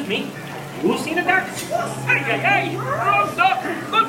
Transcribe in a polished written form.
Excuse me, you seen a duck? Ay, ay, ay, wrong duck, good